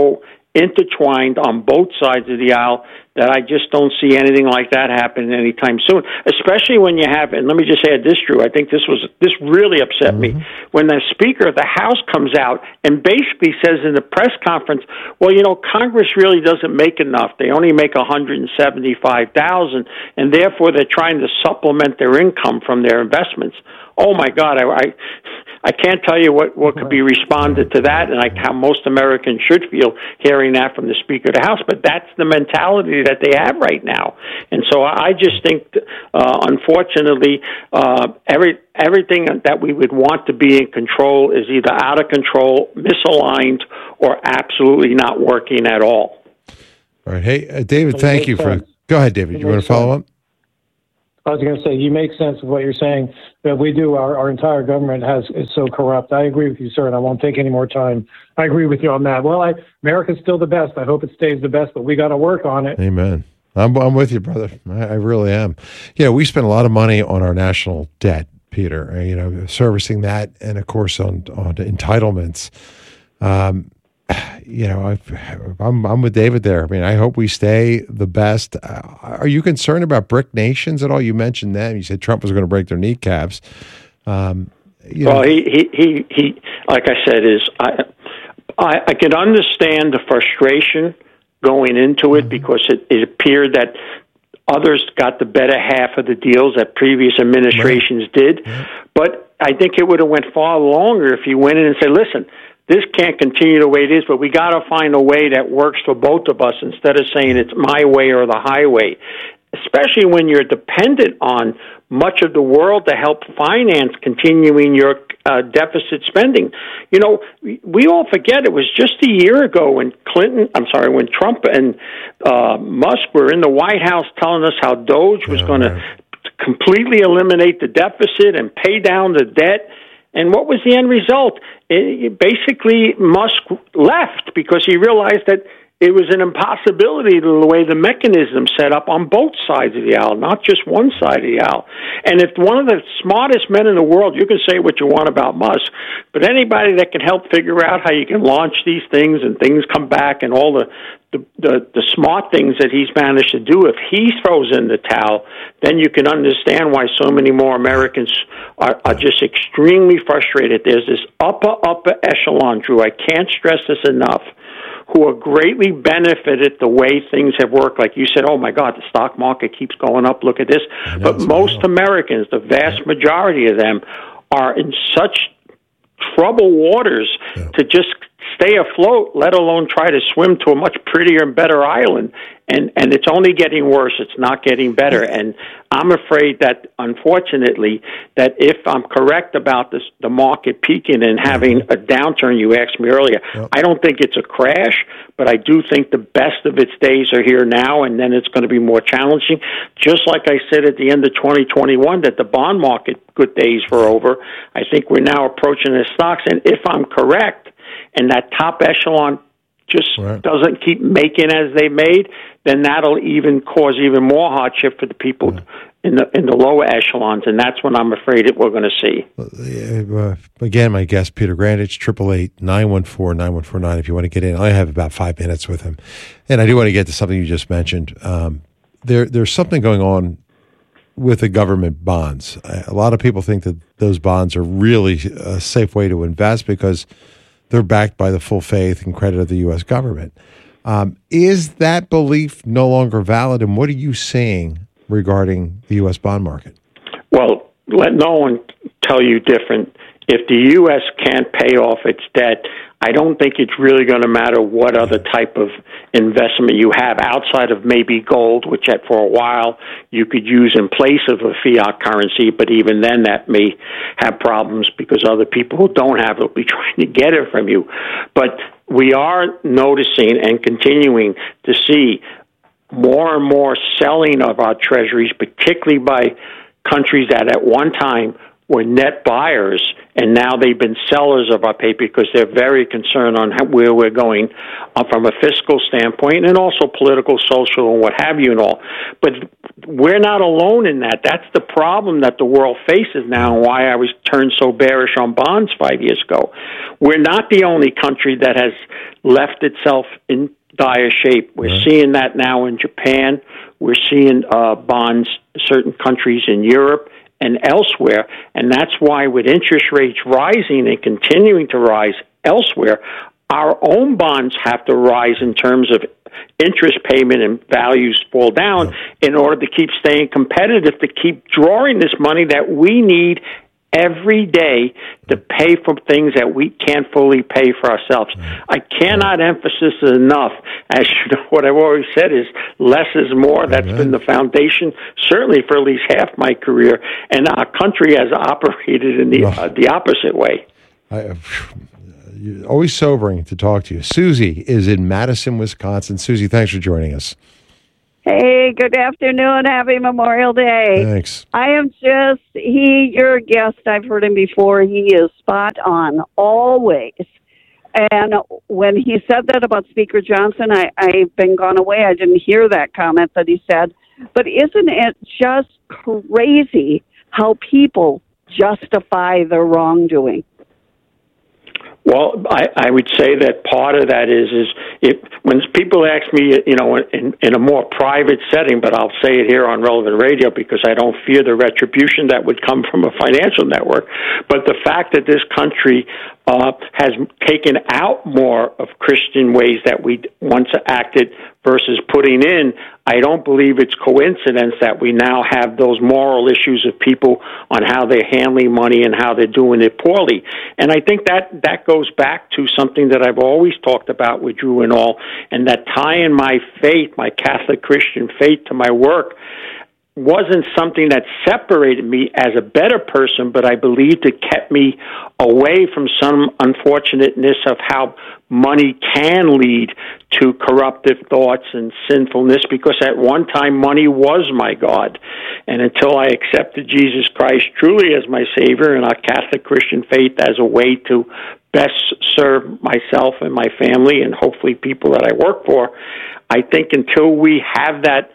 intertwined on both sides of the aisle that I just don't see anything like that happening anytime soon, especially when you have, and let me just add this, Drew, I think this was this really upset mm-hmm. me, when the Speaker of the House comes out and basically says in the press conference, well, you know, Congress really doesn't make enough. They only make one hundred seventy-five thousand dollars, and therefore they're trying to supplement their income from their investments. Oh, my God, I, I, I can't tell you what, what could be responded to that, and like how most Americans should feel hearing that from the Speaker of the House, but that's the mentality that they have right now. And so I just think, uh, unfortunately, uh, every everything that we would want to be in control is either out of control, misaligned, or absolutely not working at all. All right. Hey, uh, David, thank you for... Go ahead, David. You want to follow up? I was going to say, you make sense of what you're saying, that we do, our, our entire government has is so corrupt. I agree with you, sir, and I won't take any more time. I agree with you on that. Well, I, America's still the best. I hope it stays the best, but we got to work on it. Amen. I'm, I'm with you, brother. I, I really am. You know, we spend a lot of money on our national debt, Peter, you know, servicing that, and of course on, on entitlements. Um, You know, I've, I'm I'm with David there. I mean, I hope we stay the best. Uh, are you concerned about BRIC nations at all? You mentioned them. You said Trump was going to break their kneecaps. Um, you well, know. he, he he he. Like I said, is I I, I can understand the frustration going into it mm-hmm. because it, it appeared that others got the better half of the deals that previous administrations right. did. Yeah. But I think it would have went far longer if he went in and said, "Listen, this can't continue the way it is, but we got to find a way that works for both of us instead of saying it's my way or the highway," especially when you're dependent on much of the world to help finance continuing your uh, deficit spending. You know, we, we all forget it was just a year ago when Clinton, I'm sorry, when Trump and uh, Musk were in the White House telling us how Doge was oh, going to completely eliminate the deficit and pay down the debt. And what was the end result? It, basically, Musk left because he realized that it was an impossibility the way the mechanism set up on both sides of the aisle, not just one side of the aisle. And if one of the smartest men in the world, you can say what you want about Musk, but anybody that can help figure out how you can launch these things and things come back and all the The, the the smart things that he's managed to do, if he throws in the towel, then you can understand why so many more Americans are, are just extremely frustrated. There's this upper, upper echelon, Drew, I can't stress this enough, who are greatly benefited the way things have worked. Like you said, oh my God, the stock market keeps going up, look at this. But most Americans, the vast majority of them, are in such troubled waters yeah. to just stay afloat, let alone try to swim to a much prettier and better island. And and it's only getting worse. It's not getting better. And I'm afraid that, unfortunately, that if I'm correct about this, the market peaking and having a downturn, you asked me earlier, yep. I don't think it's a crash, but I do think the best of its days are here now, and then it's going to be more challenging. Just like I said at the end of twenty twenty-one, that the bond market good days were over. I think we're now approaching the stocks. And if I'm correct, and that top echelon just right. doesn't keep making as they made, then that'll even cause even more hardship for the people yeah. in the in the lower echelons, and that's what I'm afraid that we're going to see. Uh, again, my guest, Peter Grandage, triple eight nine one four nine one four nine. If you want to get in, I have about five minutes with him, and I do want to get to something you just mentioned. Um, there, there's something going on with the government bonds. A lot of people think that those bonds are really a safe way to invest because they're backed by the full faith and credit of the U S government. Um, is that belief no longer valid, and what are you saying regarding the U S bond market? Well, let no one tell you different. If the U S can't pay off its debt, I don't think it's really going to matter what other type of investment you have outside of maybe gold, which at, for a while you could use in place of a fiat currency, but even then that may have problems because other people who don't have it will be trying to get it from you. But we are noticing and continuing to see more and more selling of our treasuries, particularly by countries that at one time were net buyers, and now they've been sellers of our paper because they're very concerned on how, where we're going uh, from a fiscal standpoint and also political, social, and what have you and all. But we're not alone in that. That's the problem that the world faces now, and why I was turned so bearish on bonds five years ago. We're not the only country that has left itself in dire shape. We're Right. seeing that now in Japan. We're seeing uh, bonds, certain countries in Europe and elsewhere, and that's why with interest rates rising and continuing to rise elsewhere, our own bonds have to rise in terms of interest payment and values fall down in order to keep staying competitive, to keep drawing this money that we need every day to pay for things that we can't fully pay for ourselves. I cannot emphasize enough, as you know, what I've always said is less is more. That's Amen. been the foundation, certainly for at least half my career, and our country has operated in the, uh, the opposite way. I, you're always sobering to talk to you. Susie is in Madison, Wisconsin. Susie, thanks for joining us. Hey, good afternoon. Happy Memorial Day. Thanks. I am just, he, you're a guest. I've heard him before. He is spot on, always. And when he said that about Speaker Johnson, I, I've been gone away. I didn't hear that comment that he said. But isn't it just crazy how people justify their wrongdoing? Well, I, I would say that part of that is is if when people ask me, you know, in, in a more private setting, but I'll say it here on Relevant Radio because I don't fear the retribution that would come from a financial network. But the fact that this country uh, has taken out more of Christian ways that we once acted versus putting in, I don't believe it's coincidence that we now have those moral issues of people on how they're handling money and how they're doing it poorly. And I think that that goes back to something that I've always talked about with Drew and all, and that tying my faith, my Catholic Christian faith, to my work wasn't something that separated me as a better person, but I believed it kept me away from some unfortunateness of how money can lead to corruptive thoughts and sinfulness, because at one time money was my God. And until I accepted Jesus Christ truly as my Savior and our Catholic Christian faith as a way to best serve myself and my family and hopefully people that I work for, I think until we have that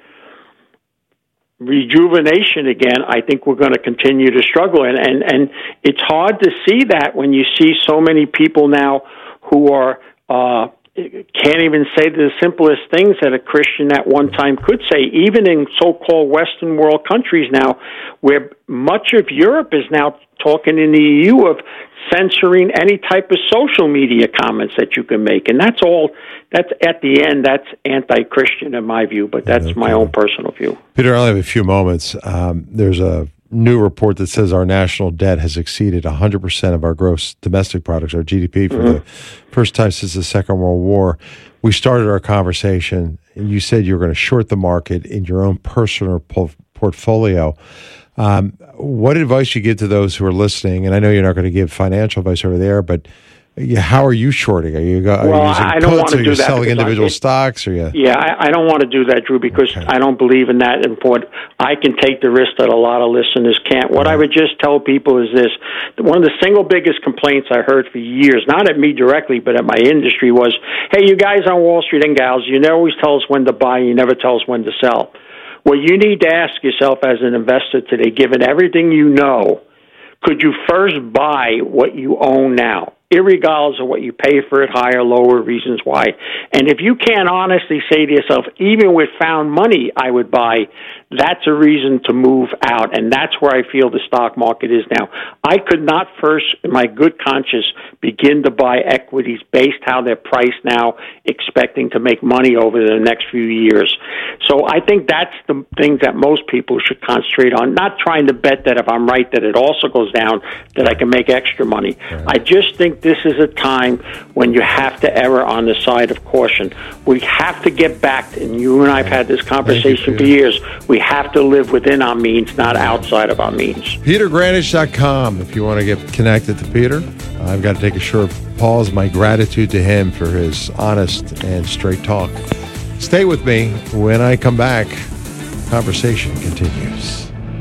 rejuvenation again, I think we're going to continue to struggle. And, and, and it's hard to see that when you see so many people now who are uh, can't even say the simplest things that a Christian at one time could say, even in so-called Western world countries now, where much of Europe is now talking in the E U of censoring any type of social media comments that you can make. And that's all, that's at the end, that's anti-Christian in my view, but that's okay. My own personal view. Peter, I only have a few moments. Um, there's a new report that says our national debt has exceeded one hundred percent of our gross domestic products, our G D P, for mm-hmm. the first time since the Second World War. We started our conversation, and you said you were going to short the market in your own personal po- portfolio. Um, what advice you give to those who are listening? And I know you're not going to give financial advice over there, but how are you shorting? Are you, are well, you using I don't puts? want to Are do you that selling individual I, stocks? Or you? Yeah, I, I don't want to do that, Drew, because okay. I don't believe in that. And for I can take the risk that a lot of listeners can't. What I would just tell people is this: one of the single biggest complaints I heard for years, not at me directly, but at my industry, was, "Hey, you guys on Wall Street and gals, you never always tell us when to buy, and you never tell us when to sell." Well, you need to ask yourself as an investor today, given everything you know, could you first buy what you own now, irregardless of what you pay for it, higher, lower, reasons why? And if you can't honestly say to yourself, even with found money, I would buy, that's a reason to move out. And that's where I feel the stock market is now. I could not first, in my good conscience, begin to buy equities based how they're priced now, expecting to make money over the next few years. So I think that's the things that most people should concentrate on, not trying to bet that if I'm right that it also goes down, that I can make extra money. Right. I just think this is a time when you have to err on the side of caution. We have to get back, and you and I have had this conversation you, for years, we have to live within our means, not outside of our means. Peter Granich dot com if you want to get connected to Peter. I've got to take a short pause. My gratitude to him for his honest and straight talk. Stay with me. When I come back, conversation continues.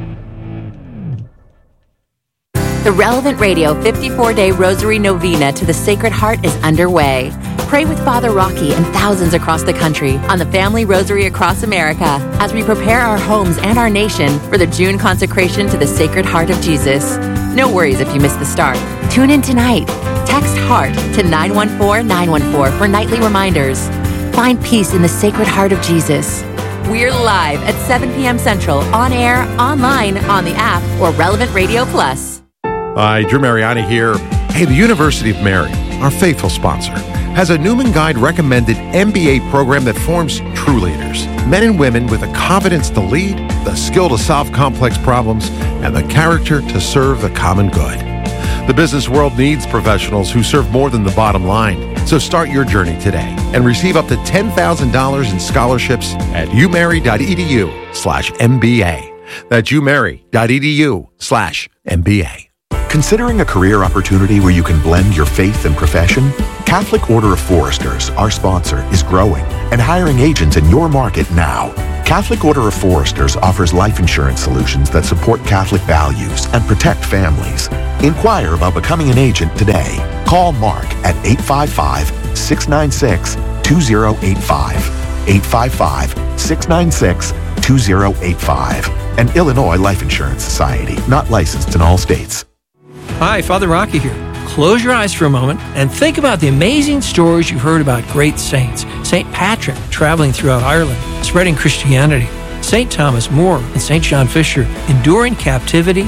The Relevant Radio fifty-four day Rosary Novena to the Sacred Heart is underway. Pray with Father Rocky and thousands across the country on the Family Rosary Across America as we prepare our homes and our nation for the June consecration to the Sacred Heart of Jesus. No worries if you miss the start. Tune in tonight. Text HEART to nine one four nine one four for nightly reminders. find peace in the Sacred Heart of Jesus. We're live at seven p.m. Central, on air, online, on the app, or Relevant Radio Plus. Hi, Drew Mariani here. Hey, the University of Mary, our faithful sponsor, has a Newman Guide recommended M B A program that forms true leaders. Men and women with the confidence to lead, the skill to solve complex problems, and the character to serve the common good. The business world needs professionals who serve more than the bottom line. So start your journey today and receive up to ten thousand dollars in scholarships at umary.edu slash MBA. That's umary.edu slash MBA. Considering a career opportunity where you can blend your faith and profession? Catholic Order of Foresters, our sponsor, is growing and hiring agents in your market now. Catholic Order of Foresters offers life insurance solutions that support Catholic values and protect families. Inquire about becoming an agent today. Call Mark at eight five five, six nine six, two zero eight five. eight five five, six nine six, two zero eight five. An Illinois Life Insurance Society, not licensed in all states. Hi, Father Rocky here. Close your eyes for a moment and think about the amazing stories you've heard about great saints. Saint Patrick traveling throughout Ireland, spreading Christianity. Saint Thomas More and Saint John Fisher enduring captivity